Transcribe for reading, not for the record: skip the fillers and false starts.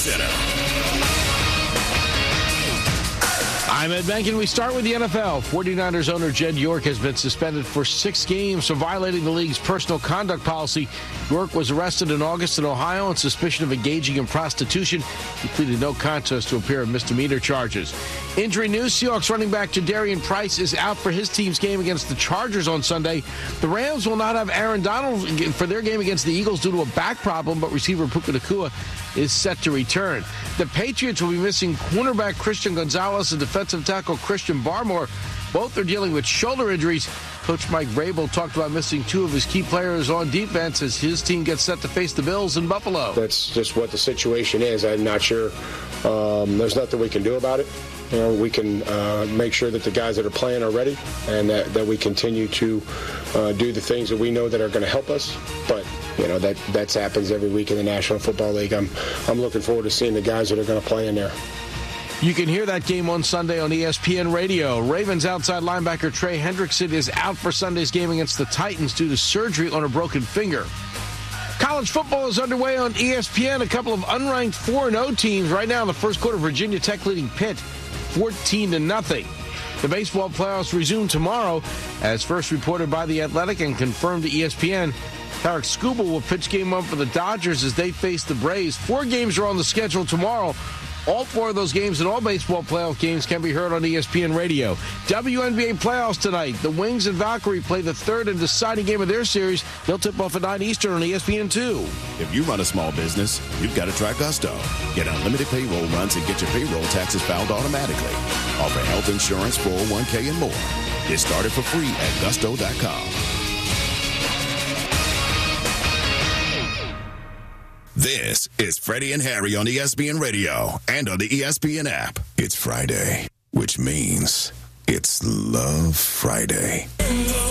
Center. I'm Ed Benkin. We start with the NFL. 49ers owner Jed York has been suspended for 6 games for violating the league's personal conduct policy. York was arrested in August in Ohio on suspicion of engaging in prostitution. He pleaded no contest to a pair of misdemeanor charges. Injury news: Seahawks running back Jadarian Price is out for his team's game against the Chargers on Sunday. The Rams will not have Aaron Donald for their game against the Eagles due to a back problem, but receiver Puka Nacua is set to return. The Patriots will be missing cornerback Christian Gonzalez and defensive tackle Christian Barmore. Both are dealing with shoulder injuries. Coach Mike Vrabel talked about missing 2 of his key players on defense as his team gets set to face the Bills in Buffalo. That's just what the situation is. I'm not sure. There's nothing we can do about it. You know, we can make sure that the guys that are playing are ready and that we continue to do the things that we know that are going to help us. But, you know, that happens every week in the National Football League. I'm looking forward to seeing the guys that are going to play in there. You can hear that game on Sunday on ESPN Radio. Ravens outside linebacker Trey Hendrickson is out for Sunday's game against the Titans due to surgery on a broken finger. College football is underway on ESPN. A couple of unranked 4-0 teams right now in the first quarter. Virginia Tech leading Pitt 14-0. The baseball playoffs resume tomorrow, as first reported by The Athletic and confirmed to ESPN. Tarek Skubal will pitch game 1 for the Dodgers as they face the Braves. 4 games are on the schedule tomorrow. All 4 of those games and all baseball playoff games can be heard on ESPN Radio. WNBA playoffs tonight. The Wings and Valkyrie play the 3rd and deciding game of their series. They'll tip off at 9 Eastern on ESPN2. If you run a small business, you've got to try Gusto. Get unlimited payroll runs and get your payroll taxes filed automatically. Offer health insurance, 401k, and more. Get started for free at gusto.com. This is Freddie and Harry on ESPN Radio and on the ESPN app. It's Friday, which means it's Love Friday.